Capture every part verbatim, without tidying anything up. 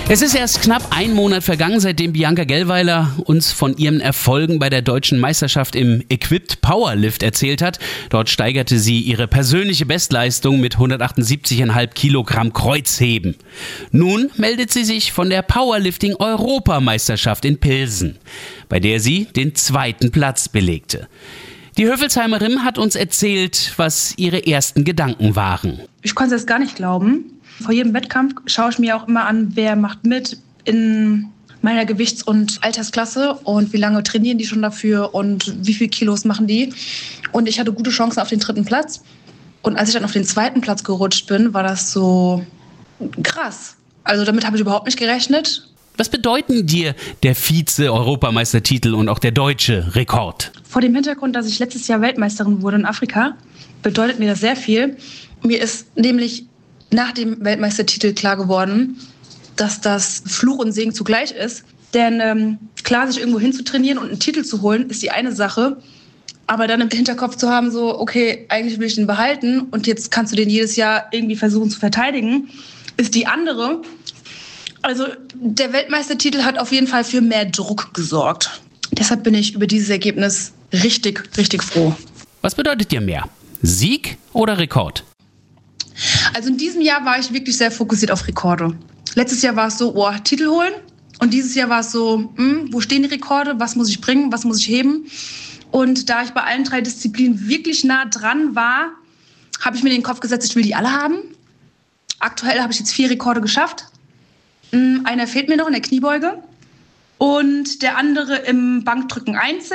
Es ist erst knapp ein Monat vergangen, seitdem Bianca Gellweiler uns von ihren Erfolgen bei der deutschen Meisterschaft im Equipped Powerlift erzählt hat. Dort steigerte sie ihre persönliche Bestleistung mit hundertachtundsiebzig Komma fünf Kilogramm Kreuzheben. Nun meldet sie sich von der Powerlifting-Europameisterschaft in Pilsen, bei der sie den zweiten Platz belegte. Die Hövelsheimerin hat uns erzählt, was ihre ersten Gedanken waren. Ich konnte es gar nicht glauben. Vor jedem Wettkampf schaue ich mir auch immer an, wer macht mit in meiner Gewichts- und Altersklasse und wie lange trainieren die schon dafür und wie viel Kilos machen die. Und ich hatte gute Chancen auf den dritten Platz. Und als ich dann auf den zweiten Platz gerutscht bin, war das so krass. Also damit habe ich überhaupt nicht gerechnet. Was bedeuten dir der Vize-Europameistertitel und auch der deutsche Rekord? Vor dem Hintergrund, dass ich letztes Jahr Weltmeisterin wurde in Afrika, bedeutet mir das sehr viel. Mir ist nämlich nach dem Weltmeistertitel klar geworden, dass das Fluch und Segen zugleich ist. Denn ähm, klar, sich irgendwo hinzutrainieren und einen Titel zu holen, ist die eine Sache. Aber dann im Hinterkopf zu haben, so, okay, eigentlich will ich den behalten und jetzt kannst du den jedes Jahr irgendwie versuchen zu verteidigen, ist die andere. Also der Weltmeistertitel hat auf jeden Fall für mehr Druck gesorgt. Deshalb bin ich über dieses Ergebnis richtig, richtig froh. Was bedeutet dir mehr? Sieg oder Rekord? Also in diesem Jahr war ich wirklich sehr fokussiert auf Rekorde. Letztes Jahr war es so, oh, Titel holen. Und dieses Jahr war es so, hm, wo stehen die Rekorde? Was muss ich bringen? Was muss ich heben? Und da ich bei allen drei Disziplinen wirklich nah dran war, habe ich mir in den Kopf gesetzt, ich will die alle haben. Aktuell habe ich jetzt vier Rekorde geschafft. Einer fehlt mir noch in der Kniebeuge. Und der andere im Bankdrücken Einzel.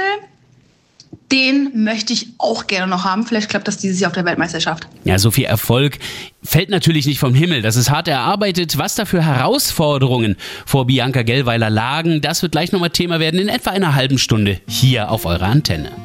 Den möchte ich auch gerne noch haben. Vielleicht klappt das dieses Jahr auf der Weltmeisterschaft. Ja, so viel Erfolg fällt natürlich nicht vom Himmel. Das ist hart erarbeitet. Was da für Herausforderungen vor Bianca Gellweiler lagen, das wird gleich nochmal Thema werden in etwa einer halben Stunde hier auf eurer Antenne.